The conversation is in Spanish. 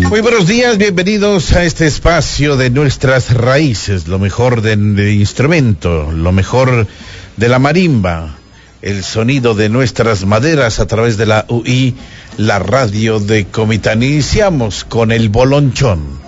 Muy buenos días, bienvenidos a este espacio de nuestras raíces, lo mejor del instrumento, lo mejor de la marimba, el sonido de nuestras maderas a través de la UI, la radio de Comitán. Iniciamos con el bolonchón.